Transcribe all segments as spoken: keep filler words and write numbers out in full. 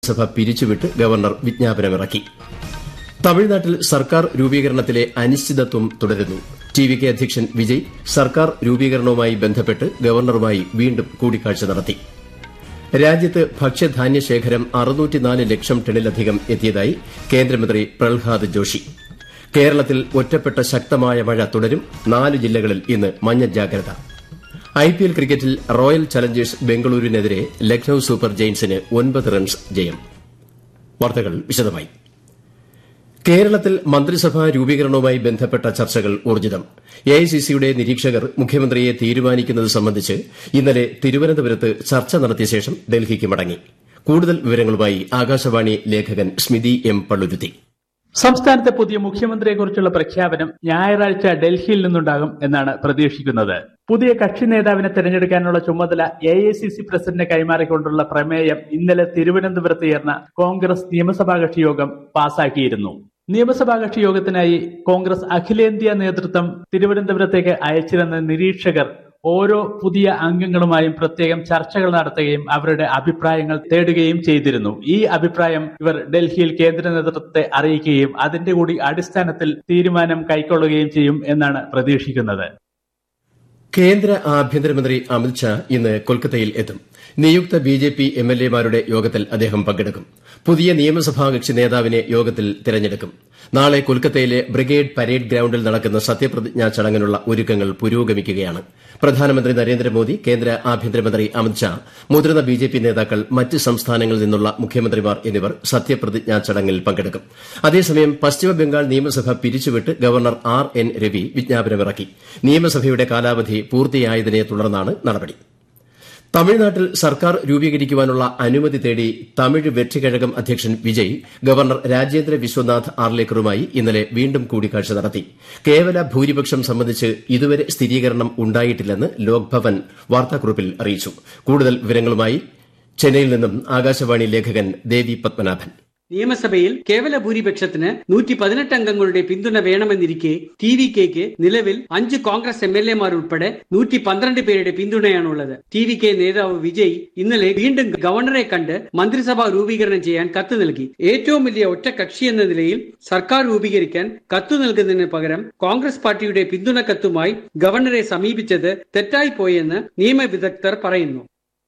സഭ പിരിച്ചുവിട്ട് ഗവർണർ വിജ്ഞാപനമിറക്കി. തമിഴ്നാട്ടിൽ സർക്കാർ രൂപീകരണത്തിലെ അനിശ്ചിതത്വം തുടരുന്നു. ടി വി കെ അധ്യക്ഷൻ വിജയ് സർക്കാർ രൂപീകരണവുമായി ബന്ധപ്പെട്ട് ഗവർണറുമായി വീണ്ടും കൂടിക്കാഴ്ച നടത്തി. രാജ്യത്ത് ഭക്ഷ്യധാന്യ ശേഖരം അറുന്നൂറ്റിനാല് ലക്ഷം ടണ്ണിലധികം എത്തിയതായി കേന്ദ്രമന്ത്രി പ്രഹ്ലാദ് ജോഷി. കേരളത്തിൽ ഒറ്റപ്പെട്ട ശക്തമായ മഴ തുടരും. നാല് ജില്ലകളിൽ ഇന്ന് മഞ്ഞ ജാഗ്രത. ഐപിഎൽ ക്രിക്കറ്റിൽ റോയൽ ചലഞ്ചേഴ്സ് ബംഗളൂരുവിനെതിരെ ലക്നൌ സൂപ്പർ ജയന്റ്സിന് ഒൻപത് റൺസ് ജയം. വാർത്തകൾ വിശദമായി. കേരളത്തിൽ മന്ത്രിസഭാ രൂപീകരണവുമായി ബന്ധപ്പെട്ട ചർച്ചകൾ ഊർജ്ജിതം. എഐസിസിയുടെ നിരീക്ഷകർ മുഖ്യമന്ത്രിയെ തീരുമാനിക്കുന്നത് സംബന്ധിച്ച് ഇന്നലെ തിരുവനന്തപുരത്ത് ചർച്ച നടത്തിയ ശേഷം ഡൽഹിക്ക് മടങ്ങി. കൂടുതൽ വിവരങ്ങളുമായി ആകാശവാണി ലേഖകൻ സ്മിതി എം പള്ളുരുത്തി. സംസ്ഥാനത്തെ പുതിയ മുഖ്യമന്ത്രിയെക്കുറിച്ചുള്ള പ്രഖ്യാപനം ഞായറാഴ്ച ഡൽഹിയിൽ നിന്നുണ്ടാകും എന്നാണ് പ്രതീക്ഷിക്കുന്നത്. പുതിയ കക്ഷി നേതാവിനെ തെരഞ്ഞെടുക്കാനുള്ള ചുമതല എ ഐ സി സി പ്രസിഡന്റിന് കൈമാറിക്കൊണ്ടുള്ള പ്രമേയം ഇന്നലെ തിരുവനന്തപുരത്ത് ചേർന്ന കോൺഗ്രസ് നിയമസഭാ കക്ഷി യോഗം പാസാക്കിയിരുന്നു. നിയമസഭാ കക്ഷി യോഗത്തിനായി കോൺഗ്രസ് അഖിലേന്ത്യാ നേതൃത്വം തിരുവനന്തപുരത്തേക്ക് അയച്ചിരുന്ന നിരീക്ഷകർ ഓരോ പുതിയ അംഗങ്ങളുമായും പ്രത്യേകം ചർച്ചകൾ നടത്തുകയും അവരുടെ അഭിപ്രായങ്ങൾ തേടുകയും ചെയ്തിരുന്നു. ഈ അഭിപ്രായം ഇവർ ഡൽഹിയിൽ കേന്ദ്ര നേതൃത്വത്തെ അറിയിക്കുകയും അതിന്റെ കൂടി അടിസ്ഥാനത്തിൽ തീരുമാനം കൈക്കൊള്ളുകയും ചെയ്യും എന്നാണ് പ്രതീക്ഷിക്കുന്നത്. കേന്ദ്ര ആഭ്യന്തരമന്ത്രി അമിത്ഷാ ഇന്ന് കൊൽക്കത്തയിൽ എത്തും. നിയുക്ത B J P M L എമാരുടെ യോഗത്തിൽ അദ്ദേഹം പങ്കെടുക്കും. പുതിയ നിയമസഭാ കക്ഷി നേതാവിനെ യോഗത്തിൽ തെരഞ്ഞെടുക്കും. നാളെ കൊൽക്കത്തയിലെ ബ്രിഗേഡ് പരേഡ് ഗ്രൌണ്ടിൽ നടക്കുന്ന സത്യപ്രതിജ്ഞാ ചടങ്ങിനുള്ള ഒരുക്കങ്ങൾ പുരോഗമിക്കുകയാണ്. പ്രധാനമന്ത്രി നരേന്ദ്രമോദി, കേന്ദ്ര ആഭ്യന്തരമന്ത്രി അമിത്ഷാ, മുതിർന്ന ബി ജെ പി നേതാക്കൾ, മറ്റ് സംസ്ഥാനങ്ങളിൽ നിന്നുള്ള മുഖ്യമന്ത്രിമാർ എന്നിവർ സത്യപ്രതിജ്ഞാ ചടങ്ങിൽ പങ്കെടുക്കും. അതേസമയം പശ്ചിമബംഗാൾ നിയമസഭ പിരിച്ചുവിട്ട് ഗവർണർ ആർ എൻ രവി വിജ്ഞാപനമിറക്കി. നിയമസഭയുടെ കാലാവധി പൂർത്തിയായതിനെ തുടർന്നാണ് നടപടി. തമിഴ്നാട്ടിൽ സർക്കാർ രൂപീകരിക്കുവാനുള്ള അനുമതി തേടി തമിഴ് വെற்றிക്കഴകം അധ്യക്ഷൻ വിജയ് ഗവർണർ രാജേന്ദ്ര വിശ്വനാഥ് ആർലേക്കറുമായി ഇന്നലെ വീണ്ടും കൂടിക്കാഴ്ച നടത്തി. കേവല ഭൂരിപക്ഷം സംബന്ധിച്ച് ഇതുവരെ സ്ഥിരീകരണം ഉണ്ടായിട്ടില്ലെന്ന് ലോക്ഭവൻ വാർത്താക്കുറിപ്പിൽ അറിയിച്ചു. കൂടുതൽ വിവരങ്ങളുമായി ചെന്നൈയിൽ നിന്നും ആകാശവാണി ലേഖകൻ ദേവി പത്മനാഭൻ. നിയമസഭയിൽ കേവല ഭൂരിപക്ഷത്തിന് നൂറ്റി പതിനെട്ട് അംഗങ്ങളുടെ പിന്തുണ വേണമെന്നിരിക്കെ ടി വി കെക്ക് നിലവിൽ അഞ്ച് കോൺഗ്രസ് എം എൽ എമാർ ഉൾപ്പെടെ നൂറ്റി പന്ത്രണ്ട് പേരുടെ പിന്തുണയാണുള്ളത്. ടി വി കെ നേതാവ് വിജയ് ഇന്നലെ വീണ്ടും ഗവർണറെ കണ്ട് മന്ത്രിസഭാ രൂപീകരണം ചെയ്യാൻ കത്ത് നൽകി. ഏറ്റവും വലിയ ഒറ്റ കക്ഷി എന്ന നിലയിൽ സർക്കാർ രൂപീകരിക്കാൻ കത്തു നൽകുന്നതിന് പകരം കോൺഗ്രസ് പാർട്ടിയുടെ പിന്തുണ കത്തുമായി ഗവർണറെ സമീപിച്ചത് തെറ്റായിപ്പോയെന്ന് നിയമവിദഗ്ധർ പറയുന്നു.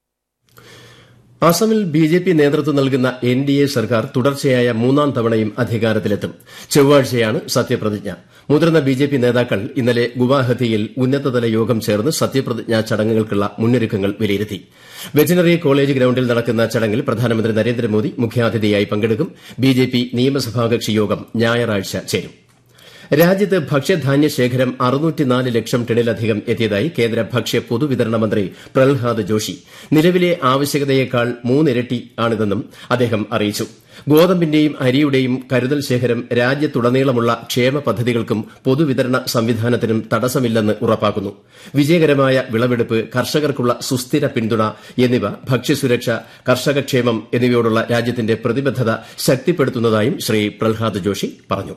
അസമിൽ ബി ജെ പി നേതൃത്വം നൽകുന്ന എൻ ഡി എ സർക്കാർ തുടർച്ചയായ മൂന്നാം തവണയും അധികാരത്തിലെത്തും. ചൊവ്വാഴ്ചയാണ് സത്യപ്രതിജ്ഞ. മുതിർന്ന ബി ജെ പി നേതാക്കൾ ഇന്നലെ ഗുവാഹത്തിയിൽ ഉന്നതതല യോഗം ചേർന്ന് സത്യപ്രതിജ്ഞാ ചടങ്ങുകൾക്കുള്ള മുന്നൊരുക്കങ്ങൾ വിലയിരുത്തി. വെറ്റിനറി കോളേജ് ഗ്രൌണ്ടിൽ നടക്കുന്ന ചടങ്ങിൽ പ്രധാനമന്ത്രി നരേന്ദ്രമോദി മുഖ്യാതിഥിയായി പങ്കെടുക്കും. ബി ജെ പി നിയമസഭാകക്ഷി യോഗം ഞായറാഴ്ച ചേരും. രാജ്യത്ത് ഭക്ഷ്യധാന്യ ശേഖരം അറുന്നൂറ്റിനാല് ലക്ഷം ടണ്ണിലധികം എത്തിയതായി കേന്ദ്ര ഭക്ഷ്യ പൊതുവിതരണ മന്ത്രി പ്രഹ്ലാദ് ജോഷി. നിലവിലെ ആവശ്യകതയേക്കാൾ മൂന്നിരട്ടിയാണിതെന്നും അദ്ദേഹം അറിയിച്ചു. ഗോതമ്പിന്റെയും അരിയുടെയും കരുതൽ ശേഖരം രാജ്യത്തുടനീളമുള്ള ക്ഷേമ പദ്ധതികൾക്കും പൊതുവിതരണ സംവിധാനത്തിനും തടസ്സമില്ലെന്ന് ഉറപ്പാക്കുന്നു. വിജയകരമായ വിളവെടുപ്പ്, കർഷകർക്കുള്ള സുസ്ഥിര പിന്തുണ എന്നിവ ഭക്ഷ്യസുരക്ഷ, കർഷകക്ഷേമം എന്നിവയോടുള്ള രാജ്യത്തിന്റെ പ്രതിബദ്ധത ശക്തിപ്പെടുത്തുന്നതായും ശ്രീ പ്രഹ്ലാദ് ജോഷി പറഞ്ഞു.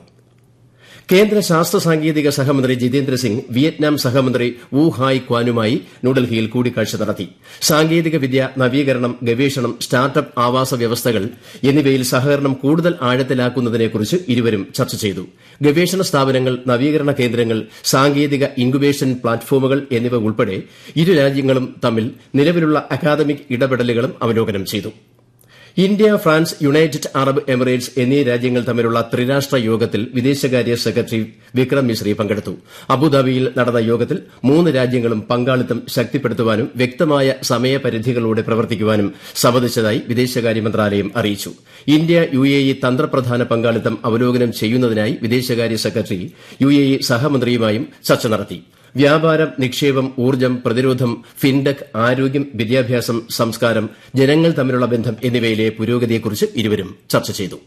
കേന്ദ്ര ശാസ്ത്ര സാങ്കേതിക സഹമന്ത്രി ജിതേന്ദ്ര സിംഗ് വിയറ്റ്നാം സഹമന്ത്രി വു ഹായ് ക്വാനുമായി ന്യൂഡൽഹിയിൽ കൂടിക്കാഴ്ച നടത്തി. സാങ്കേതിക വിദ്യ, നവീകരണം, ഗവേഷണം, സ്റ്റാർട്ടപ്പ് ആവാസ വ്യവസ്ഥകൾ എന്നിവയിൽ സഹകരണം കൂടുതൽ ആഴത്തിലാക്കുന്നതിനെക്കുറിച്ച് ഇരുവരും ചർച്ച ചെയ്തു. ഗവേഷണ സ്ഥാപനങ്ങൾ, നവീകരണ കേന്ദ്രങ്ങൾ, സാങ്കേതിക ഇൻക്യുബേഷൻ പ്ലാറ്റ്ഫോമുകൾ എന്നിവ ഉൾപ്പെടെ ഇരു രാജ്യങ്ങളും തമ്മിൽ നിലവിലുള്ള അക്കാദമിക് ഇടപെടലുകളും അവലോകനം ചെയ്തു. India, France, United Arab Emirates എന്നീ രാജ്യങ്ങൾ തമ്മിലുള്ള ത്രിരാഷ്ട്ര യോഗത്തിൽ വിദേശകാര്യ സെക്രട്ടറി വിക്രം മിശ്രി പങ്കെടുത്തു. അബുദാബിയിൽ നടന്ന യോഗത്തിൽ മൂന്ന് രാജ്യങ്ങളും പങ്കാളിത്തം ശക്തിപ്പെടുത്തുവാനും വ്യക്തമായ സമയപരിധികളോടെ പ്രവർത്തിക്കുവാനും സമ്മതിച്ചതായി വിദേശകാര്യ മന്ത്രാലയം അറിയിച്ചു. ഇന്ത്യ യു എ ഇ തന്ത്രപ്രധാന പങ്കാളിത്തം അവലോകനം ചെയ്യുന്നതിനായി വിദേശകാര്യ സെക്രട്ടറി യു എ ഇ സഹമന്ത്രിയുമായും ചർച്ച നടത്തി. വ്യാപാരം, നിക്ഷേപം, ഊർജ്ജം, പ്രതിരോധം, ഫിൻടെക്, ആരോഗ്യം, വിദ്യാഭ്യാസം, സംസ്കാരം, ജനങ്ങൾ തമ്മിലുള്ള ബന്ധം എന്നിവയിലെ പുരോഗതിയെക്കുറിച്ച് ഇരുവരും ചർച്ച ചെയ്തു.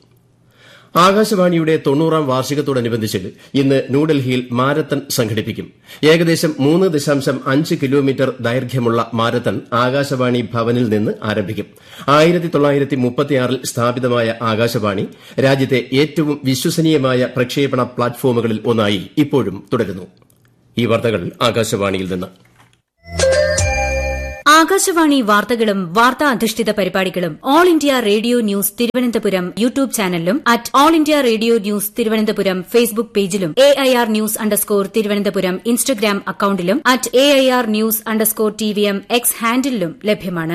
ആകാശവാണിയുടെ തൊണ്ണൂറാം വാർഷികത്തോടനുബന്ധിച്ച് ഇന്ന് ന്യൂഡൽഹിയിൽ മാരത്തൺ സംഘടിപ്പിക്കും. ഏകദേശം മൂന്ന് ദശാംശം അഞ്ച് കിലോമീറ്റർ ദൈർഘ്യമുള്ള മാരത്തൺ ആകാശവാണി ഭവനിൽ നിന്ന് ആരംഭിക്കും. ആയിരത്തി തൊള്ളായിരത്തി മുപ്പത്തിയാറിൽ സ്ഥാപിതമായ ആകാശവാണി രാജ്യത്തെ ഏറ്റവും വിശ്വസനീയമായ പ്രക്ഷേപണ പ്ലാറ്റ്ഫോമുകളിൽ ഒന്നായി ഇപ്പോഴും തുടരുന്നു. ഈ വാർത്തകൾ ആകാശവാണിയിൽ നിന്ന്. ആകാശവാണി വാർത്തകളും വാർത്താ അധിഷ്ഠിത പരിപാടികളും all India radio news Thiruvananthapuram YouTube ചാനലിലും at all India radio news Thiruvananthapuram Facebook പേജിലും A I R news underscore Thiruvananthapuram Instagram അക്കൌണ്ടിലും at A I R news underscore T V M X ഹാൻഡിലും ലഭ്യമാണ്.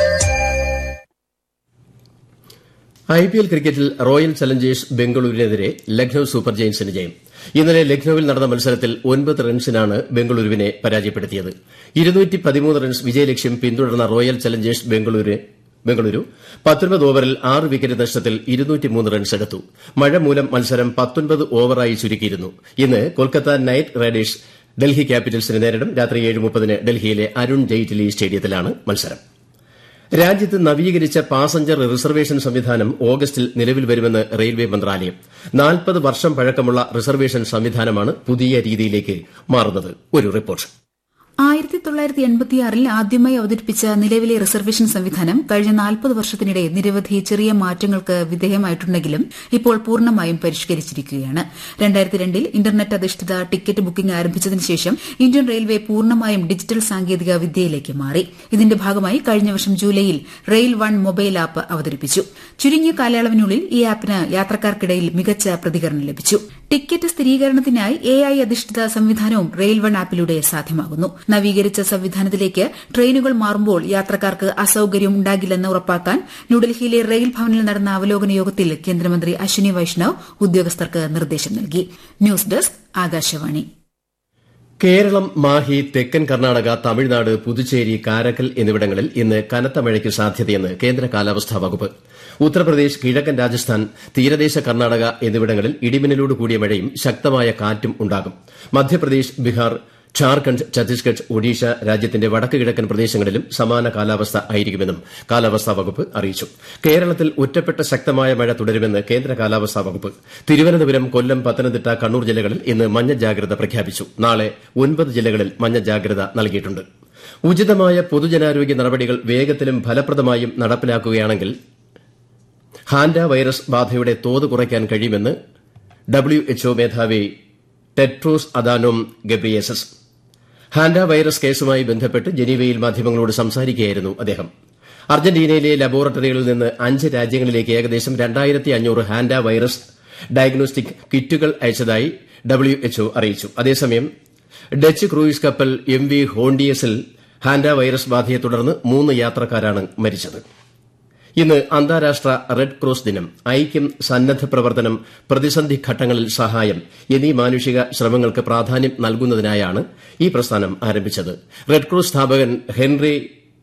ഐ പി എൽ ക്രിക്കറ്റിൽ റോയൽ ചലഞ്ചേഴ്സ് ബംഗളൂരുവിനെതിരെ ലക്നൌ സൂപ്പർ ജയന്റ്സിന് ജയം. ഇന്നലെ ലക്നൌവിൽ നടന്ന മത്സരത്തിൽ ഒൻപത് റൺസിനാണ് ബംഗളൂരുവിനെ പരാജയപ്പെടുത്തിയത്. ഇരുന്നൂറ്റി പതിമൂന്ന് റൺസ് വിജയലക്ഷ്യം പിന്തുടർന്ന റോയൽ ചലഞ്ചേഴ്സ് ബംഗളൂരു പത്തൊൻപത് ഓവറിൽ ആറ് വിക്കറ്റ് നഷ്ടത്തിൽ ഇരുന്നൂറ്റിമൂന്ന് റൺസ് എടുത്തു. മഴ മൂലം മത്സരം പത്തൊൻപത് ഓവറായി ചുരുക്കിയിരുന്നു. ഇന്ന് കൊൽക്കത്ത നൈറ്റ് റൈഡേഴ്സ് ഡൽഹി ക്യാപിറ്റൽസിനെ നേരിടും. രാത്രി ഏഴ് മുപ്പതിന് ഡൽഹിയിലെ അരുൺ ജെയ്റ്റ്ലി സ്റ്റേഡിയത്തിലാണ് മത്സരം. രാജ്യത്ത് നവീകരിച്ച പാസഞ്ചർ റിസർവേഷൻ സംവിധാനം ഓഗസ്റ്റിൽ നിലവിൽ വരുമെന്ന് റെയിൽവേ മന്ത്രാലയം. നാൽപ്പത് വർഷം പഴക്കമുള്ള റിസർവേഷൻ സംവിധാനമാണ് പുതിയ രീതിയിലേക്ക് മാറുന്നത്. ഒരു റിപ്പോർട്ട്. ആയിരത്തി തൊള്ളായിരത്തി എൺപത്തിയാറിൽ ആദ്യമായി അവതരിപ്പിച്ച നിലവിലെ റിസർവേഷൻ സംവിധാനം കഴിഞ്ഞ നാൽപ്പത് വർഷത്തിനിടെ നിരവധി ചെറിയ മാറ്റങ്ങൾക്ക് വിധേയമായിട്ടുണ്ടെങ്കിലും ഇപ്പോൾ പൂർണ്ണമായും പരിഷ്കരിച്ചിരിക്കുകയാണ്. രണ്ടായിരത്തി രണ്ടിൽ ഇന്റർനെറ്റ് അധിഷ്ഠിത ടിക്കറ്റ് ബുക്കിംഗ് ആരംഭിച്ചതിന് ശേഷം ഇന്ത്യൻ റെയിൽവേ പൂർണ്ണമായും ഡിജിറ്റൽ സാങ്കേതിക വിദ്യയിലേക്ക് മാറി. ഇതിന്റെ ഭാഗമായി കഴിഞ്ഞ വർഷം ജൂലൈയിൽ റെയിൽ വൺ മൊബൈൽ ആപ്പ് അവതരിപ്പിച്ചു. ചുരുങ്ങിയ കാലയളവിനുള്ളിൽ ഈ ആപ്പിന് യാത്രക്കാർക്കിടയിൽ മികച്ച പ്രതികരണം ലഭിച്ചു. ടിക്കറ്റ് സ്ഥിരീകരണത്തിനായി എ ഐ അധിഷ്ഠിത സംവിധാനവും റെയിൽ വൺ ആപ്പിലൂടെ സാധ്യമാകുന്നു. നവീകരിച്ച സംവിധാനത്തിലേക്ക് ട്രെയിനുകൾ മാറുമ്പോൾ യാത്രക്കാർക്ക് അസൌകര്യം ഉണ്ടാകില്ലെന്ന് ഉറപ്പാക്കാൻ ന്യൂഡൽഹിയിലെ റെയിൽ ഭവനിൽ നടന്ന അവലോകന യോഗത്തിൽ കേന്ദ്രമന്ത്രി അശ്വിനി വൈഷ്ണവ് ഉദ്യോഗസ്ഥർക്ക് നിർദ്ദേശം നൽകി. News desk Akashvani. കേരളം, മാഹി, തെക്കൻ കർണാടക, തമിഴ്നാട്, പുതുച്ചേരി, കാരക്കൽ എന്നിവിടങ്ങളിൽ ഇന്ന് കനത്ത മഴയ്ക്ക് സാധ്യതയെന്ന് കേന്ദ്ര കാലാവസ്ഥാ വകുപ്പ്. ഉത്തർപ്രദേശ്, കിഴക്കൻ രാജസ്ഥാൻ, തീരദേശ കർണാടക എന്നിവിടങ്ങളിൽ ഇടിമിന്നലോട് കൂടിയ മഴയും ശക്തമായ കാറ്റും ഉണ്ടാകും. മധ്യപ്രദേശ്, ബീഹാർ, ഝാർഖണ്ഡ്, ഛത്തീസ്ഗഡ്, ഒഡീഷ രാജ്യത്തിന്റെ വടക്ക് കിഴക്കൻ പ്രദേശങ്ങളിലും സമാന കാലാവസ്ഥ ആയിരിക്കുമെന്നും കാലാവസ്ഥാ വകുപ്പ് അറിയിച്ചു. കേരളത്തിൽ ഒറ്റപ്പെട്ട ശക്തമായ മഴ തുടരുമെന്ന് കേന്ദ്ര കാലാവസ്ഥാ വകുപ്പ്. തിരുവനന്തപുരം, കൊല്ലം, പത്തനംതിട്ട, കണ്ണൂർ ജില്ലകളിൽ ഇന്ന് മഞ്ഞ ജാഗ്രത പ്രഖ്യാപിച്ചു. നാളെ ഒൻപത് ജില്ലകളിൽ മഞ്ഞ ജാഗ്രത നൽകിയിട്ടുണ്ട്. ഉചിതമായ പൊതുജനാരോഗ്യ നടപടികൾ വേഗത്തിലും ഫലപ്രദമായും നടപ്പിലാക്കുകയാണെങ്കിൽ ഹാൻഡ വൈറസ് ബാധയുടെ തോത് കുറയ്ക്കാൻ കഴിയുമെന്ന് ഡബ്ല്യു എച്ച്ഒ മേധാവി Tedros Adhanom Ghebreyesus. Hanta virus കേസുമായി ബന്ധപ്പെട്ട് ജനീവയിൽ മാധ്യമങ്ങളോട് സംസാരിക്കുകയായിരുന്നു അദ്ദേഹം. അർജന്റീനയിലെ ലബോറട്ടറികളിൽ നിന്ന് അഞ്ച് രാജ്യങ്ങളിലേക്ക് ഏകദേശം രണ്ടായിരത്തി അഞ്ഞൂറ് ഹാൻഡ വൈറസ് ഡയഗ്നോസ്റ്റിക് കിറ്റുകൾ അയച്ചതായി ഡബ്ല്യു എച്ച്ഒ അറിയിച്ചു. അതേസമയം ഡച്ച് ക്രൂയിസ് കപ്പൽ എം വി ഹോണ്ടിയസിൽ ഹാൻഡ വൈറസ് ബാധയെ തുടർന്ന് മൂന്ന് യാത്രക്കാരാണ് മരിച്ചത്. ഇന്ന് അന്താരാഷ്ട്ര റെഡ് ക്രോസ് ദിനം. ഐക്യം, സന്നദ്ധ പ്രവർത്തനം, പ്രതിസന്ധി ഘട്ടങ്ങളിൽ സഹായം എന്നീ മാനുഷിക ശ്രമങ്ങൾക്ക് പ്രാധാന്യം നൽകുന്നതിനായാണ് ഈ പ്രസ്ഥാനം ആരംഭിച്ചത്. റെഡ് ക്രോസ് സ്ഥാപകൻ ഹെൻറി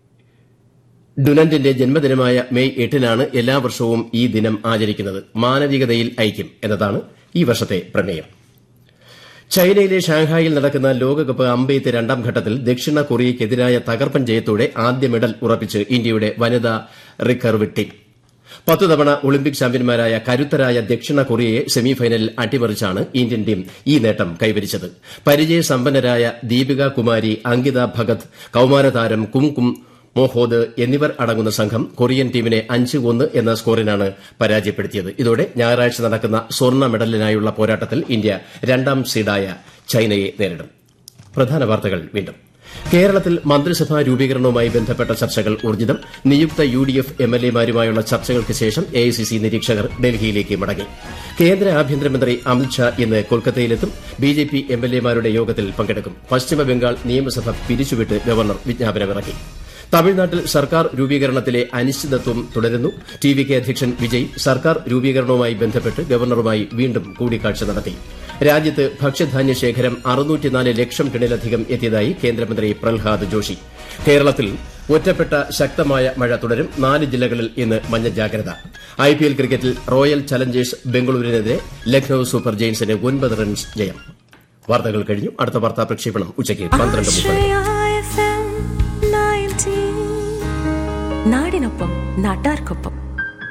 ഡുനന്റിന്റെ ജന്മദിനമായ മെയ് എട്ടിനാണ് എല്ലാ വർഷവും ഈ ദിനം ആചരിക്കുന്നത്. മാനവികതയിൽ ഐക്യം എന്നതാണ് ഈ വർഷത്തെ പ്രമേയം. ചൈനയിലെ ഷാങ്ഹായിൽ നടക്കുന്ന ലോകകപ്പ് അമ്പെയ്ത്ത് രണ്ടാം ഘട്ടത്തിൽ ദക്ഷിണ കൊറിയയ്ക്കെതിരായ തകർപ്പൻ ജയത്തോടെ ആദ്യ മെഡൽ ഉറപ്പിച്ച് ഇന്ത്യയുടെ വനിതാ റിക്കർവ് ടീം. പത്തു തവണ ഒളിമ്പിക് ചാമ്പ്യന്മാരായ കരുത്തരായ ദക്ഷിണ കൊറിയയെ സെമിഫൈനലിൽ അട്ടിമറിച്ചാണ് ഇന്ത്യൻ ടീം ഈ നേട്ടം കൈവരിച്ചത്. പരിചയസമ്പന്നരായ ദീപിക കുമാരി, അങ്കിത ഭഗത്, കൌമാരതാരം കുംകും മോഹോദ് എന്നിവർ അടങ്ങുന്ന സംഘം കൊറിയൻ ടീമിനെ അഞ്ച് ഒന്ന് എന്ന സ്കോറിനാണ് പരാജയപ്പെടുത്തിയത്. ഇതോടെ ഞായറാഴ്ച നടക്കുന്ന സ്വർണ്ണ മെഡലിനായുള്ള പോരാട്ടത്തിൽ ഇന്ത്യ രണ്ടാം സീഡായ ചൈനയെ നേരിടും. പ്രധാന വാർത്തകൾ വീണ്ടും. കേരളത്തിൽ മന്ത്രിസഭാ രൂപീകരണവുമായി ബന്ധപ്പെട്ട ചർച്ചകൾ ഊർജ്ജിതം. നിയുക്ത U D F M L എമാരുമായുള്ള ചർച്ചകൾക്ക് ശേഷം എ ഐ സി സി നിരീക്ഷകർ ഡൽഹിയിലേക്ക് മടങ്ങി. കേന്ദ്ര ആഭ്യന്തരമന്ത്രി അമിത്ഷാ ഇന്ന് കൊൽക്കത്തയിലെത്തും. B J P M L എമാരുടെ യോഗത്തിൽ പങ്കെടുക്കും. പശ്ചിമബംഗാൾ നിയമസഭ പിരിച്ചുവിട്ട് ഗവർണർ വിജ്ഞാപനമിറക്കി. തമിഴ്നാട്ടിൽ സർക്കാർ രൂപീകരണത്തിലെ അനിശ്ചിതത്വം തുടരുന്നു. ടി വി കെ അധ്യക്ഷൻ വിജയ് സർക്കാർ രൂപീകരണവുമായി ബന്ധപ്പെട്ട് ഗവർണറുമായി വീണ്ടും കൂടിക്കാഴ്ച നടത്തി. രാജ്യത്ത് ഭക്ഷ്യധാന്യ ശേഖരം അറുന്നൂറ്റിനാല് ലക്ഷം ടണ്ണിലധികം എത്തിയതായി കേന്ദ്രമന്ത്രി പ്രഹ്ലാദ് ജോഷി. കേരളത്തിൽ ഒറ്റപ്പെട്ട ശക്തമായ മഴ തുടരും. നാല് ജില്ലകളിൽ ഇന്ന് മഞ്ഞ ജാഗ്രത. ഐ പി എൽ ക്രിക്കറ്റിൽ റോയൽ ചലഞ്ചേഴ്സ് ബംഗളൂരുവിനെതിരെ ലക്നൌ സൂപ്പർ ജയന്റ്സിന് ഒൻപത് റൺസ് ജയം. വാർത്തകൾ കഴിഞ്ഞു. അടുത്ത വാർത്താ പ്രക്ഷേപണം ഉച്ചയ്ക്ക് പന്ത്രണ്ട് മുപ്പത്. നാടിനൊപ്പം നാട്ടാർക്കൊപ്പം.